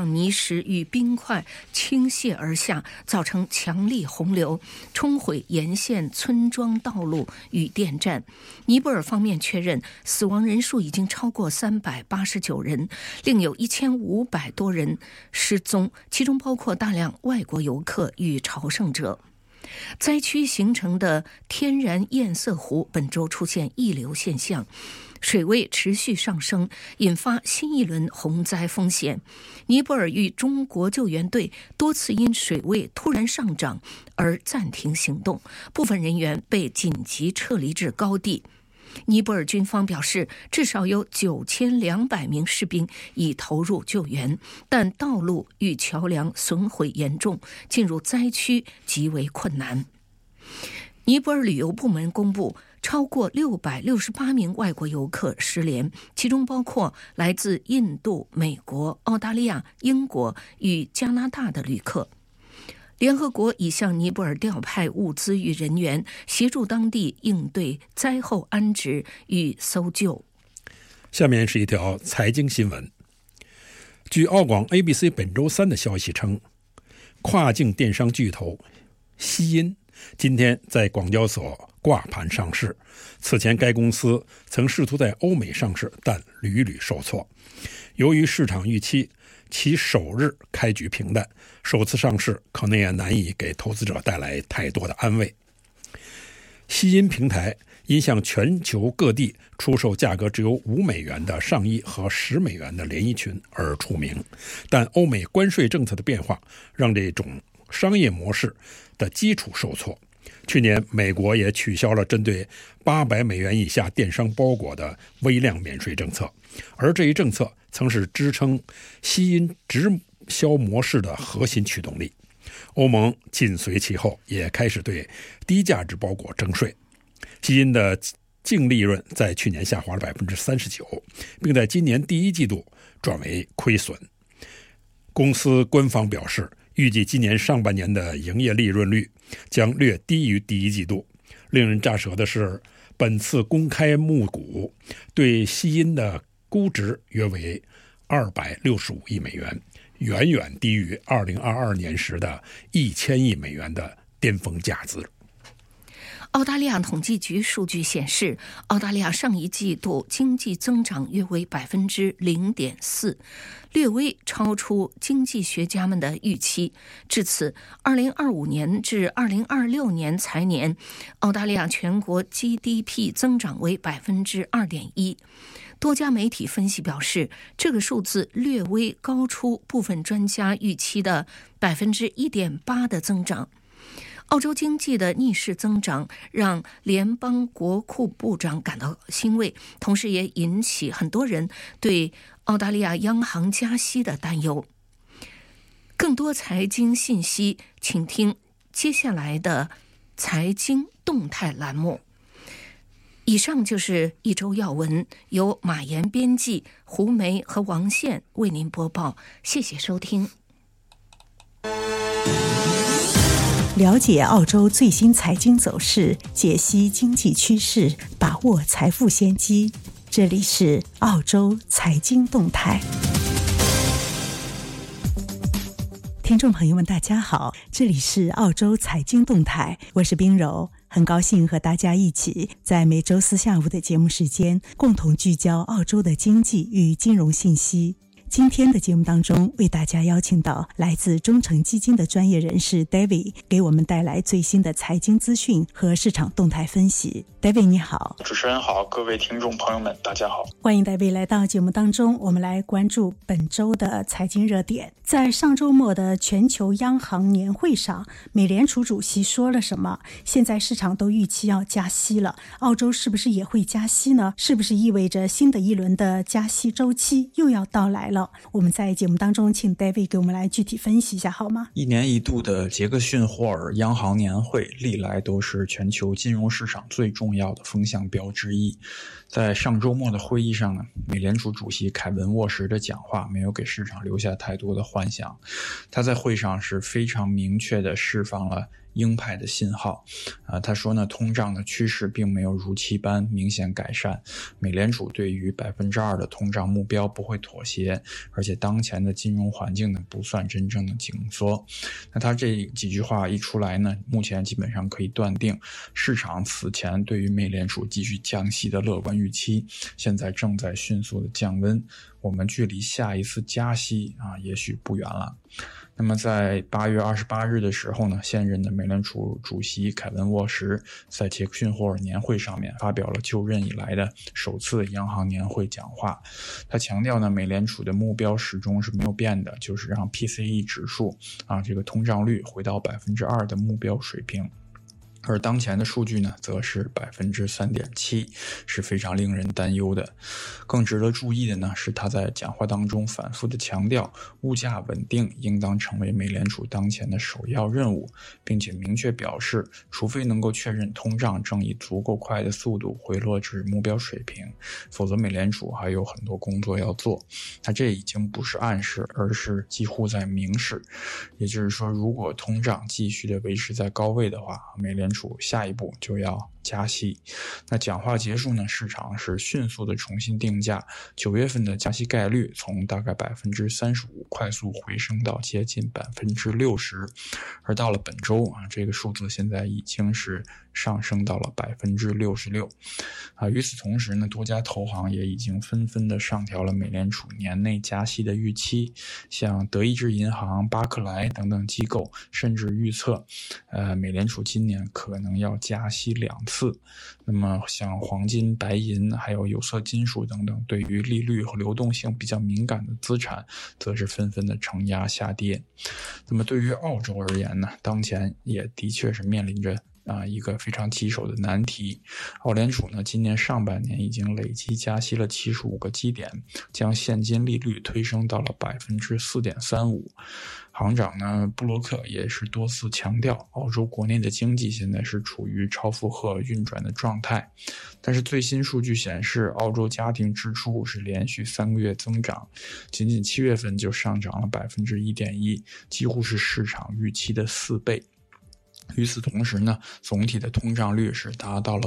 场泥石与冰块倾泻而下，造成强力洪流，冲毁沿线村庄道路与电站。尼泊尔方面确认死亡人数已经超过389人，另有1500多人失踪，其中包括大量外国游客与朝圣者。灾区形成的天然堰塞湖本周出现溢流现象，水位持续上升，引发新一轮洪灾风险。尼泊尔与中国救援队多次因水位突然上涨而暂停行动，部分人员被紧急撤离至高地。尼泊尔军方表示，至少有9200名士兵已投入救援，但道路与桥梁损毁严重，进入灾区极为困难。尼泊尔旅游部门公布，超过668名外国游客失联，其中包括来自印度、美国、澳大利亚、英国与加拿大的旅客。联合国已向尼泊尔调派物资与人员，协助当地应对灾后安置与搜救。 下面是一条财经新闻。据澳广 ABC 本周三的消息称，跨境电商巨头西音今天在广交所挂牌上市。此前该公司曾试图在欧美上市，但屡屡受挫。由于市场预期其首日开局平淡，首次上市可能也难以给投资者带来太多的安慰。西音平台因向全球各地出售价格只有$5的上衣和$10的连衣裙而出名，但欧美关税政策的变化让这种商业模式的基础受挫。去年美国也取消了针对$800以下电商包裹的微量免税政策，而这一政策曾是支撑西音直销模式的核心驱动力。欧盟紧随其后，也开始对低价值包裹征税。西音的净利润在去年下滑了39%，并在今年第一季度转为亏损。公司官方表示，预计今年上半年的营业利润率将略低于第一季度。令人咋舌的是，本次公开募股对西音的估值约为$265亿，远远低于2022年时的$1000亿的巅峰价值。 澳大利亚统计局数据显示，澳大利亚上一季度经济增长约为 0.4%， 略微超出经济学家们的预期。至此，2025年至2026年财年，澳大利亚全国 GDP 增长为 2.1%。多家媒体分析表示，这个数字略微高出部分专家预期的 1.8% 的增长。澳洲经济的逆势增长让联邦国库部长感到欣慰，同时也引起很多人对澳大利亚央行加息的担忧。更多财经信息，请听接下来的财经动态栏目。以上就是一周要闻，由马岩编辑，胡梅和王宪为您播报。谢谢收听。 了解澳洲最新财经走势，解析经济趋势，把握财富先机。这里是澳洲财经动态。听众朋友们大家好，这里是澳洲财经动态，我是冰柔，很高兴和大家一起在每周四下午的节目时间，共同聚焦澳洲的经济与金融信息。今天的节目当中，为大家邀请到来自中诚基金的专业人士 David， 给我们带来最新的财经资讯和市场动态分析。David 你好。 主持人好，各位听众朋友们大家好， 欢迎 David 来到节目当中。我们来关注本周的财经热点。在上周末的全球央行年会上，美联储主席说了什么？现在市场都预期要加息了，澳洲是不是也会加息呢？是不是意味着新的一轮的加息周期又要到来了？我们在节目当中请 David 给我们来具体分析一下好吗？ 一年一度的杰克逊霍尔央行年会历来都是全球金融市场最重要的风向标之一。在上周末的会议上呢，美联储主席凯文沃什的讲话没有给市场留下太多的幻想。他在会上是非常明确地释放了鹰派的信号。他说呢，通胀的趋势并没有如期般明显改善，美联储对于 2% 的通胀目标不会妥协，而且当前的金融环境呢不算真正的紧缩。那他这几句话一出来呢，目前基本上可以断定，市场此前对于美联储继续降息的乐观预期，现在正在迅速的降温，我们距离下一次加息也许不远了。那么在8月28日的时候呢，现任的美联储主席凯文沃什在杰克逊霍尔年会上面发表了就任以来的首次央行年会讲话。他强调呢，美联储的目标始终是没有变的，就是让 PCE 指数这个通胀率回到 2% 的目标水平。而当前的数据呢，则是 3.7%， 是非常令人担忧的。更值得注意的呢，是他在讲话当中反复的强调，物价稳定应当成为美联储当前的首要任务，并且明确表示，除非能够确认通胀正以足够快的速度回落至目标水平，否则美联储还有很多工作要做。那这已经不是暗示，而是几乎在明示。也就是说，如果通胀继续的维持在高位的话，美联储下一步就要加息。那讲话结束呢，市场是迅速的重新定价9月份的加息概率从大概 35% 快速回升到接近 60%， 而到了本周这个数字现在已经是上升到了 66%。与此同时呢，多家投行也已经纷纷的上调了美联储年内加息的预期，像德意志银行、巴克莱等等机构甚至预测美联储今年可能要加息2次。那么像黄金、白银还有有色金属等等对于利率和流动性比较敏感的资产则是纷纷的承压下跌。那么对于澳洲而言呢，当前也的确是面临着一个非常棘手的难题。澳联储呢，今年上半年已经累计加息了75个基点，将现金利率推升到了 4.35%。行长呢，布洛克也是多次强调，澳洲国内的经济现在是处于超负荷运转的状态。但是最新数据显示，澳洲家庭支出是连续3个月增长，仅仅7月份就上涨了 1.1%， 几乎是市场预期的4倍。与此同时呢，总体的通胀率是达到了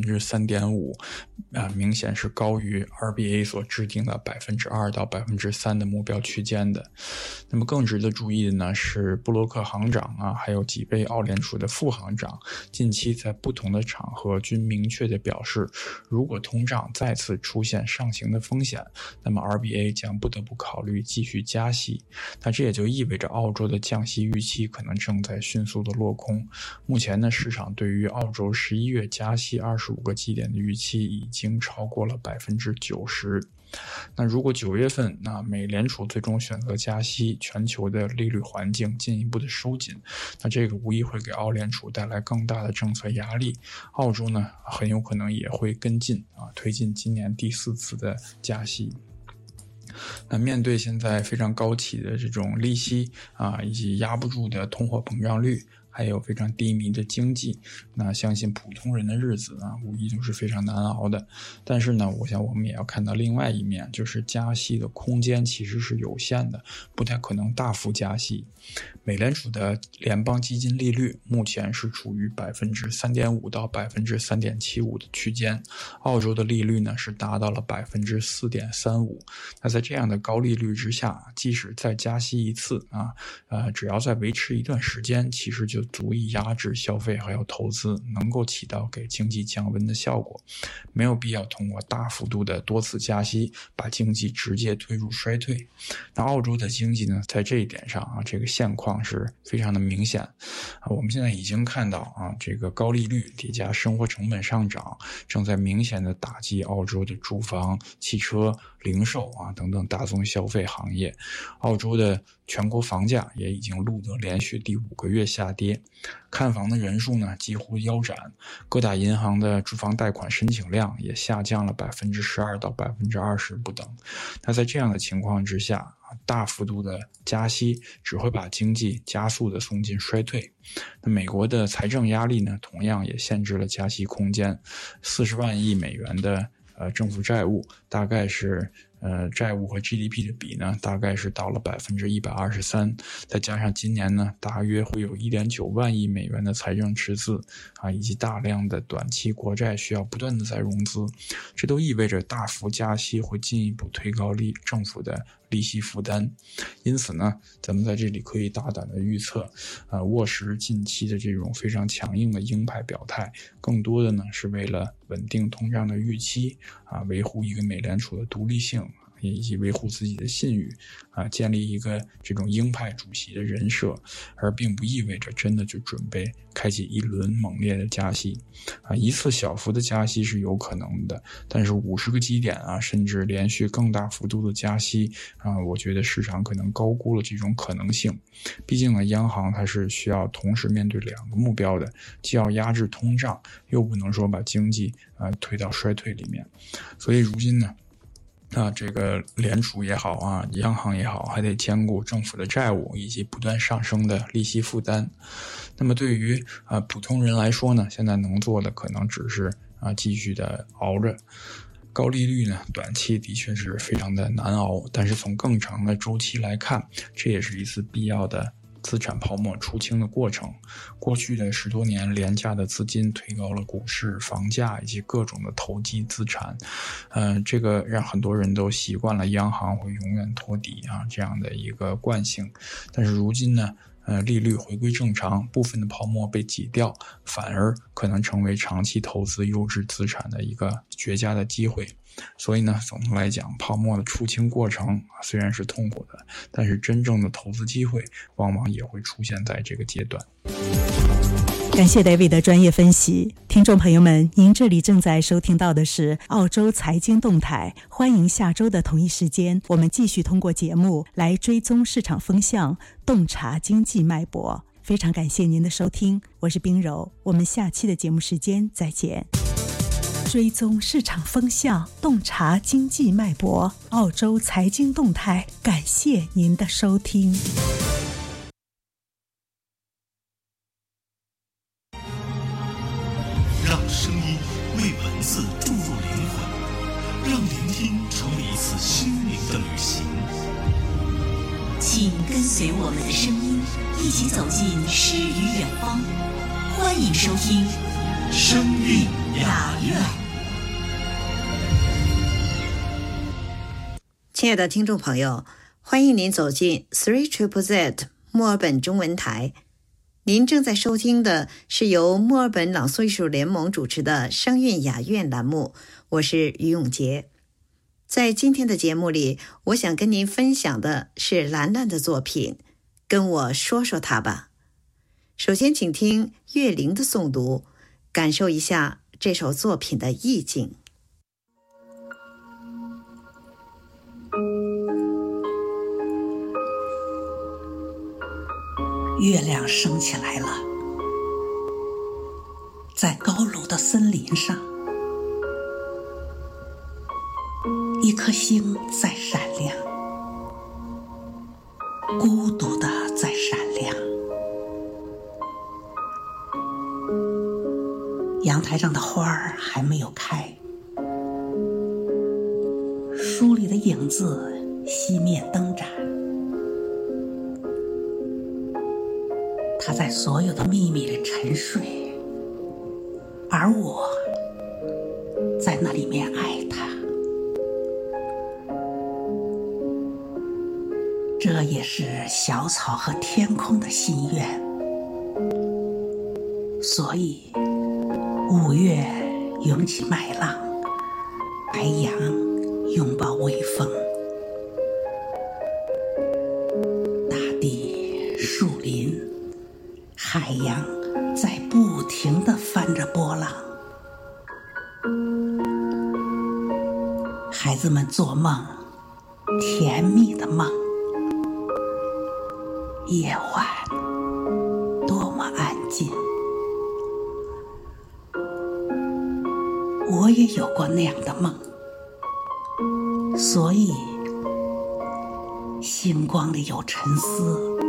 3.5%，明显是高于 RBA 所制定的 2% 到 3% 的目标区间的。那么更值得注意的呢，是布洛克行长还有几位澳联储的副行长近期在不同的场合均明确地表示，如果通胀再次出现上行的风险，那么 RBA 将不得不考虑继续加息。那这也就意味着澳洲的降息预期可能正在迅速的落空。目前呢，市场对于澳洲11月加息25个基点的预期已经超过了 90%。那如果9月份美联储最终选择加息，全球的利率环境进一步的收紧，那这个无疑会给澳联储带来更大的政策压力。澳洲呢，很有可能也会跟进推进今年第4次的加息。那面对现在非常高企的这种利息以及压不住的通货膨胀率，还有非常低迷的经济，那相信普通人的日子无疑就是非常难熬的。但是呢，我想我们也要看到另外一面，就是加息的空间其实是有限的，不太可能大幅加息。美联储的联邦基金利率目前是处于 3.5% 到 3.75% 的区间，澳洲的利率呢是达到了 4.35%。那在这样的高利率之下，即使再加息一次只要再维持一段时间，其实就足以压制消费还有投资，能够起到给经济降温的效果。没有必要通过大幅度的多次加息把经济直接推入衰退。那澳洲的经济呢，在这一点上这个现况是非常的明显。我们现在已经看到这个高利率叠加生活成本上涨，正在明显的打击澳洲的住房、汽车、零售等等大宗消费行业。澳洲的全国房价也已经录得连续第5个月下跌，看房的人数呢几乎腰斩，各大银行的住房贷款申请量也下降了 12% 到 20% 不等。那在这样的情况之下，大幅度的加息只会把经济加速的送进衰退。那美国的财政压力呢，同样也限制了加息空间。40万亿美元的政府债务大概是债务和 GDP 的比呢，大概是到了123%，再加上今年呢，大约会有1.9万亿美元的财政赤字以及大量的短期国债需要不断的再融资，这都意味着大幅加息会进一步推高政府的利息负担。因此呢，咱们在这里可以大胆的预测，沃什近期的这种非常强硬的鹰派表态，更多的呢是为了稳定通胀的预期维护一个美联储的独立性，以及维护自己的信誉建立一个这种鹰派主席的人设，而并不意味着真的就准备开启一轮猛烈的加息一次小幅的加息是有可能的，但是50个基点甚至连续更大幅度的加息我觉得市场可能高估了这种可能性。毕竟呢，央行它是需要同时面对2个目标的，既要压制通胀，又不能说把经济推到衰退里面。所以如今呢这个联储也好央行也好，还得兼顾政府的债务以及不断上升的利息负担。那么对于普通人来说呢，现在能做的可能只是继续的熬着。高利率呢，短期的确是非常的难熬，但是从更长的周期来看，这也是一次必要的资产泡沫出清的过程。过去的10多年，廉价的资金推高了股市、房价以及各种的投机资产，这个让很多人都习惯了央行会永远托底这样的一个惯性。但是如今呢，利率回归正常，部分的泡沫被挤掉，反而可能成为长期投资优质资产的一个绝佳的机会。所以呢，总的来讲，泡沫的出清过程虽然是痛苦的，但是真正的投资机会往往也会出现在这个阶段。 感谢 David 的专业分析。听众朋友们，您这里正在收听到的是澳洲财经动态，欢迎下周的同一时间，我们继续通过节目来追踪市场风向，洞察经济脉搏。非常感谢您的收听，我是冰柔，我们下期的节目时间再见。追踪市场风向，洞察经济脉搏，澳洲财经动态，感谢您的收听。 让声音为文字注入灵魂，让聆听成为一次心灵的旅行。 请跟随我们的声音，一起走进诗与远方。欢迎收听声韵雅苑。 亲爱的听众朋友，欢迎您走进 3ZZZ 墨尔本中文台。您正在收听的是由墨尔本朗诵艺术联盟主持的声韵雅苑栏目，我是于永杰。在今天的节目里，我想跟您分享的是兰兰的作品，跟我说说她吧。首先请听岳玲的诵读，感受一下这首作品的意境。 月亮升起来了，在高楼的森林上，一颗星在闪亮，孤独的在闪亮。阳台上的花儿还没有开，书里的影子熄灭灯盏，他在所有的秘密里沉睡，而我在那里面爱他。这也是小草和天空的心愿。所以5月涌起麦浪，白杨拥抱微风，大地、树林、海洋在不停地翻着波浪。孩子们做梦，甜蜜的梦。夜晚多么安静，我也有过那样的梦。所以星光里有沉思，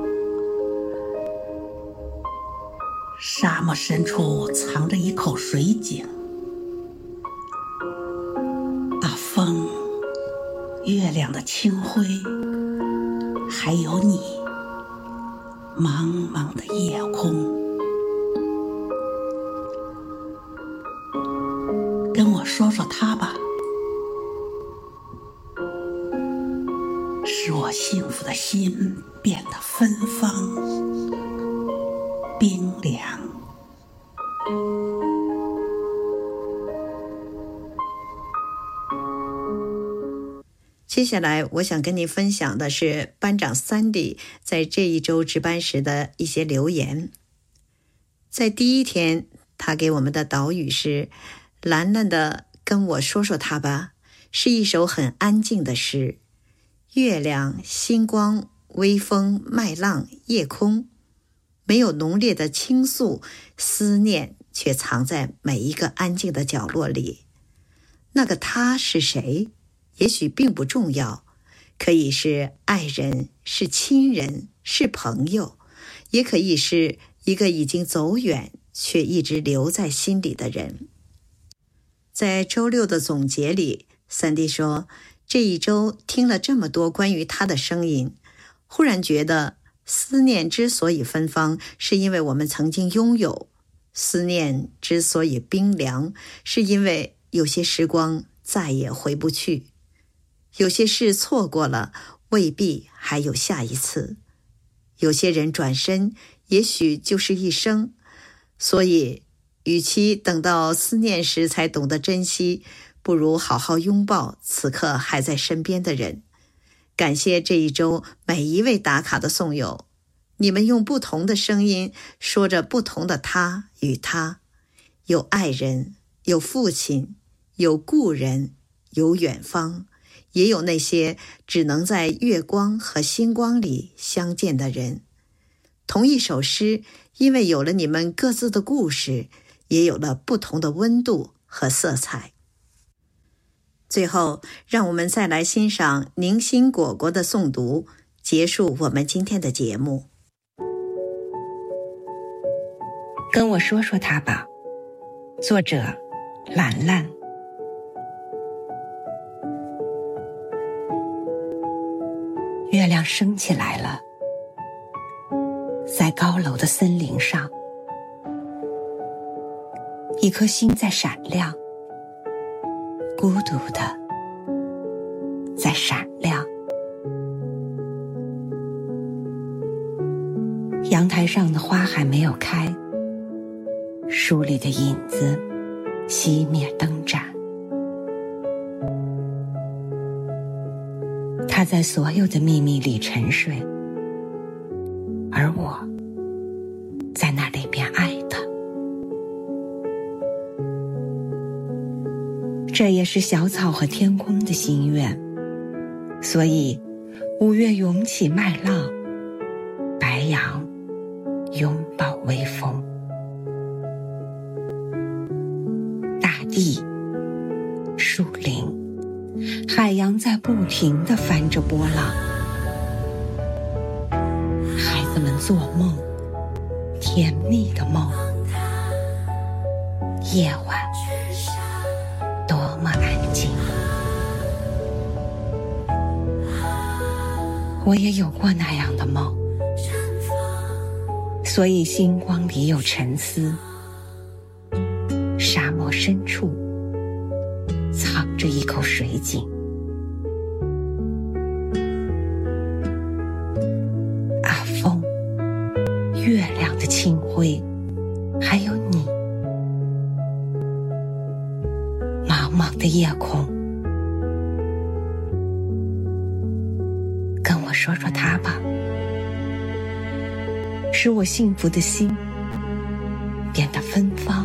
沙漠深处藏着一口水井，风月亮的清辉，还有你，茫茫的夜空。跟我说说他吧，使我幸福的心变得芬芳冰凉。 接下来我想跟你分享的是班长Sandy在这一周值班时的一些留言。在第一天，他给我们的导语是兰兰的跟我说说他吧，是一首很安静的诗。月亮、星光、微风、麦浪、夜空，没有浓烈的倾诉，思念却藏在每一个安静的角落里。那个他是谁？也许并不重要，可以是爱人，是亲人，是朋友，也可以是一个已经走远却一直留在心里的人。在周六的总结里，三弟说，这一周听了这么多关于他的声音，忽然觉得思念之所以芬芳，是因为我们曾经拥有；思念之所以冰凉，是因为有些时光再也回不去。有些事错过了，未必还有下一次；有些人转身，也许就是一生。所以，与其等到思念时才懂得珍惜，不如好好拥抱此刻还在身边的人。感谢这一周每一位打卡的颂友，你们用不同的声音说着不同的他与他，有爱人，有父亲，有故人，有远方，也有那些只能在月光和星光里相见的人。同一首诗，因为有了你们各自的故事，也有了不同的温度和色彩。最后，让我们再来欣赏宁心果果的诵读，结束我们今天的节目。 跟我说说他吧，作者兰兰。月亮升起来了，在高楼的森林上，一颗星在闪亮，孤独的在闪亮。阳台上的花还没有开，树里的影子熄灭灯盏。他在所有的秘密里沉睡，而我在那里面爱他。这也是小草和天空的心愿，所以5月涌起麦浪，白杨拥抱微风，大地、树林、海洋在不停地翻着波浪，孩子们做梦，甜蜜的梦。夜晚多么安静，我也有过那样的梦，所以星光里有沉思，沙漠深处藏着一口水井。风，月亮的清辉，还有你，茫茫的夜空。跟我说说他吧，使我幸福的心变得芬芳